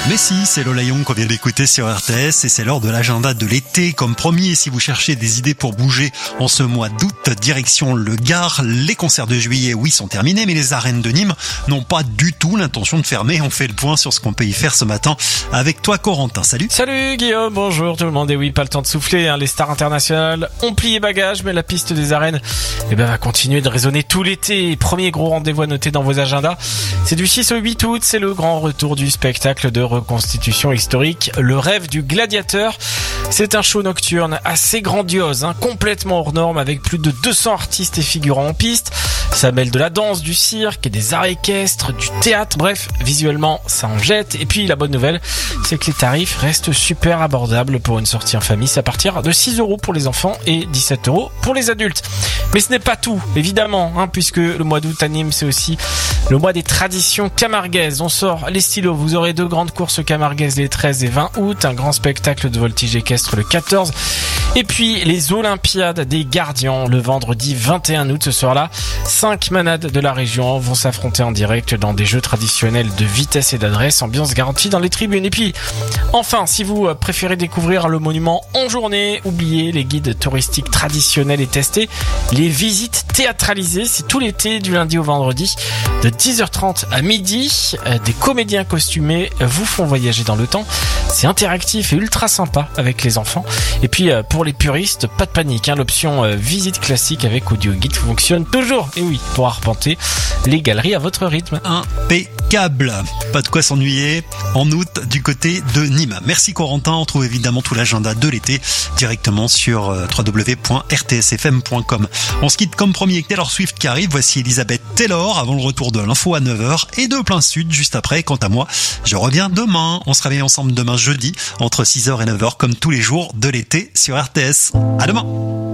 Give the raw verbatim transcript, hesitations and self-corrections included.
Mais si, c'est Lola Young qu'on vient d'écouter sur R T S et c'est l'heure de l'agenda de l'été. Comme promis, et si vous cherchez des idées pour bouger en ce mois d'août, direction le Gard, les concerts de juillet, oui, sont terminés, mais les arènes de Nîmes n'ont pas du tout l'intention de fermer. On fait le point sur ce qu'on peut y faire ce matin avec toi, Corentin. Salut. Salut Guillaume, bonjour tout le monde. Et oui, pas le temps de souffler, hein. Les stars internationales ont plié bagages, mais la piste des arènes eh ben, va continuer de résonner tout l'été. Premier gros rendez-vous à noter dans vos agendas, c'est du six au huit août, c'est le grand retour du spectacle de reconstitution historique, Le Rêve du Gladiateur. C'est un show nocturne assez grandiose, hein, complètement hors norme, avec plus de deux cents artistes et figurants en piste. Ça mêle de la danse, du cirque, des arts équestres, du théâtre, bref, visuellement ça en jette. Et puis la bonne nouvelle, c'est que les tarifs restent super abordables pour une sortie en famille. C'est à partir de six euros pour les enfants et dix-sept euros pour les adultes. Mais ce n'est pas tout, évidemment, hein, puisque le mois d'août à Nîmes, c'est aussi le mois des traditions camarguaises. On sort les stylos, vous aurez deux grandes courses camarguaises les treize et vingt août, un grand spectacle de voltige équestre le quatorze, et puis les Olympiades des Gardiens le vendredi vingt et un août. Ce soir-là, cinq manades de la région vont s'affronter en direct dans des jeux traditionnels de vitesse et d'adresse, ambiance garantie dans les tribunes. Et puis, enfin, si vous préférez découvrir le monument en journée, oubliez les guides touristiques traditionnels et testés. Les visites théâtralisées, c'est tout l'été du lundi au vendredi, de dix heures trente à midi. Des comédiens costumés vous font voyager dans le temps. C'est interactif et ultra sympa avec les enfants. Et puis, pour les puristes, pas de panique, hein, l'option visite classique avec audio guide fonctionne toujours. Et oui, pour arpenter les galeries à votre rythme. Impeccable. Pas de quoi s'ennuyer en août du côté de Nîmes. Merci Corentin. On trouve évidemment tout l'agenda de l'été directement sur w w w point r t s f m point com. On se quitte comme promis avec Taylor Swift qui arrive. Voici Elisabeth Taylor avant le retour de l'info à neuf heures et de plein sud juste après. Quant à moi, je reviens demain. On se réveille ensemble demain jeudi entre six heures et neuf heures comme tous les jours de l'été sur R T S. À demain.